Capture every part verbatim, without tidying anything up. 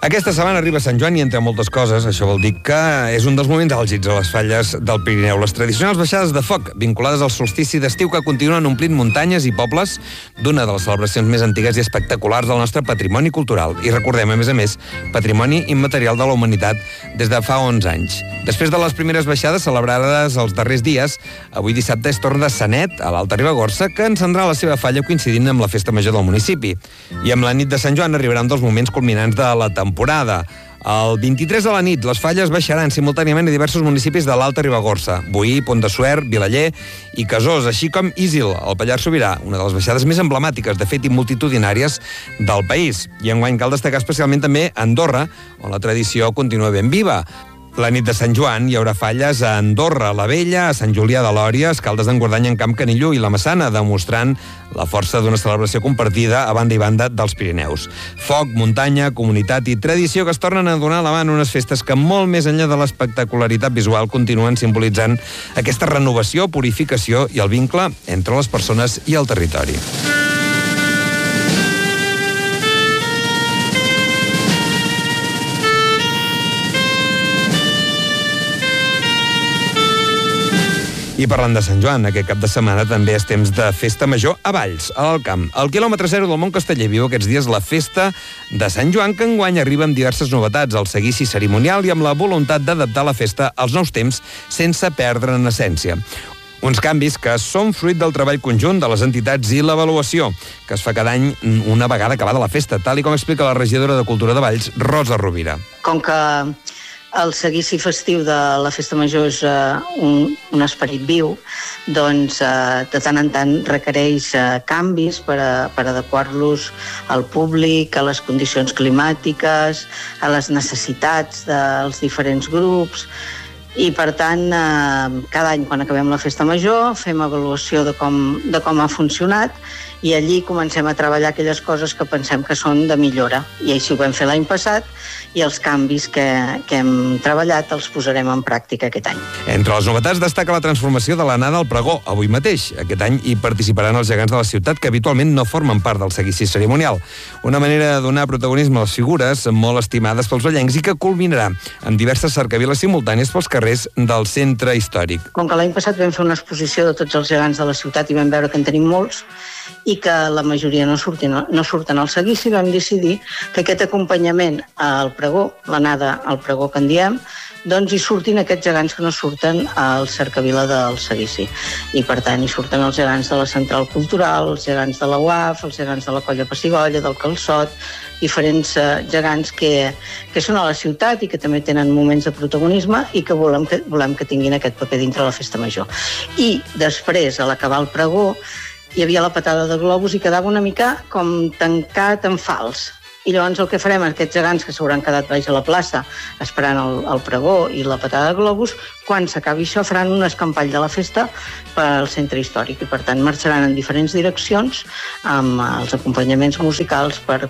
Aquesta setmana arriba Sant Joan i, entre moltes coses, això vol dir que és un dels moments àlgids a les falles del Pirineu. Les tradicionals baixades de foc, vinculades al solstici d'estiu, que continuen omplint muntanyes i pobles d'una de les celebracions més antigues i espectaculars del nostre patrimoni cultural. I recordem, a més a més, patrimoni immaterial de la humanitat des de fa onze anys. Després de les primeres baixades celebrades els darrers dies, avui dissabte és torn de Sanet, a l'Alta Ribagorça, que encendrà la seva falla coincidint amb la festa major del municipi. I amb la nit de Sant Joan arribarà un dels moments culminants de la temporada. El vint-i-tres a la nit, les falles baixaran simultàniament a diversos municipis de l'Alta Ribagorça: Boí, Pont de Suert, Vilaller i Casós, així com Isil, al Pallars Sobirà, una de les baixades més emblemàtiques, de fet, i multitudinàries del país. I enguany cal destacar especialment també Andorra, on la tradició continua ben viva. La nit de Sant Joan hi haurà falles a Andorra, la Vella, a Sant Julià de Lòria, a Escaldes d'Engordany, en Camp Canilló i la Massana, demostrant la força d'una celebració compartida a banda i banda dels Pirineus. Foc, muntanya, comunitat i tradició que es tornen a donar la mà en unes festes que, molt més enllà de l'espectacularitat visual, continuen simbolitzant aquesta renovació, purificació i el vincle entre les persones i el territori. I parlant de Sant Joan, aquest cap de setmana també és temps de festa major a Valls, a l'Alt Camp. Al quilòmetre zero del Mont Casteller viu aquests dies la festa de Sant Joan, que enguany arriba amb diverses novetats, el seguici cerimonial i amb la voluntat d'adaptar la festa als nous temps sense perdre en essència. Uns canvis que són fruit del treball conjunt de les entitats i l'avaluació, que es fa cada any una vegada acabada la festa, tal i com explica la regidora de Cultura de Valls, Rosa Rovira. Com que el seguici festiu de la Festa Major és uh, un, un esperit viu, doncs uh, de tant en tant requereix uh, canvis per, a, per adequar-los al públic, a les condicions climàtiques, a les necessitats dels diferents grups. I, per tant, eh, cada any, quan acabem la Festa Major, fem avaluació de com, de com ha funcionat i allí comencem a treballar aquelles coses que pensem que són de millora. I així ho vam fer l'any passat i els canvis que, que hem treballat els posarem en pràctica aquest any. Entre les novetats destaca la transformació de l'anada al pregó, avui mateix. Aquest any hi participaran els gegants de la ciutat, que habitualment no formen part del seguici cerimonial. Una manera de donar protagonisme a les figures molt estimades pels vallencs i que culminarà amb diverses cercaviles simultànies pels carrers del centre històric. Com que l'any passat vam fer una exposició de tots els gegants de la ciutat i vam veure que en tenim molts i que la majoria no surten, no surten al seguici, vam decidir que aquest acompanyament al pregó, l'anada al pregó que en diem, doncs hi surtin aquests gegants que no surten al cercavila del seguici. I, per tant, hi surten els gegants de la Central Cultural, els gegants de la U A F, els gegants de la Colla Pessigolles, del Calçot, diferents uh, gegants que, que són a la ciutat i que també tenen moments de protagonisme i que volem que, volem que tinguin aquest paper dintre la Festa Major. I després, a l'acabar el pregó, hi havia la patada de globus i quedava una mica com tancat en fals. I llavors el que farem, aquests gegants que s'hauran quedat baix a la plaça esperant el, el pregó i la patada de globus, quan s'acabi això faran un escampall de la festa pel centre històric i, per tant, marxaran en diferents direccions amb els acompanyaments musicals per,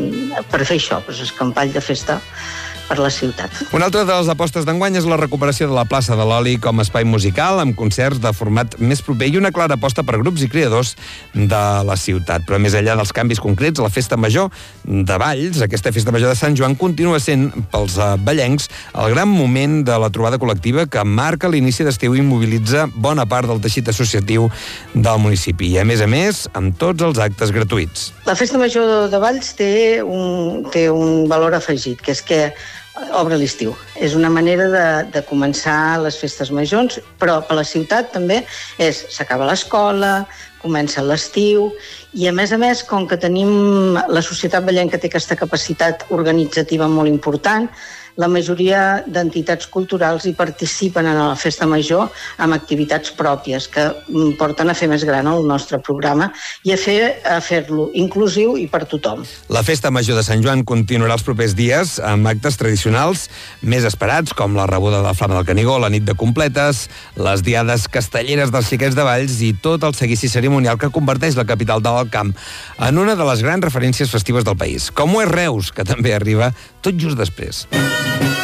per fer això, pues, escampall de festa per la ciutat. Una altra de les apostes d'enguany és la recuperació de la plaça de l'Oli com a espai musical, amb concerts de format més proper i una clara aposta per grups i creadors de la ciutat. Però més enllà dels canvis concrets, la Festa Major de Valls, aquesta Festa Major de Sant Joan, continua sent pels vallencs el gran moment de la trobada col·lectiva que marca l'inici d'estiu i mobilitza bona part del teixit associatiu del municipi. I, a més a més, amb tots els actes gratuïts. La Festa Major de Valls té un, té un valor afegit, que és que obre l'estiu. És una manera de, de començar les festes majors, però per la ciutat també és, s'acaba l'escola, comença l'estiu, i a més a més, com que tenim la societat vallenca que té aquesta capacitat organitzativa molt important, la majoria d'entitats culturals hi participen en la Festa Major amb activitats pròpies que porten a fer més gran el nostre programa i a fer a fer-lo inclusiu i per tothom. La Festa Major de Sant Joan continuarà els propers dies amb actes tradicionals més esperats, com la rebuda de la Flama del Canigó, la nit de completes, les diades castelleres dels xiquets de Valls i tot el seguici cerimonial que converteix la capital de l'Alt Camp en una de les grans referències festives del país, com ho és Reus, que també arriba tot just després.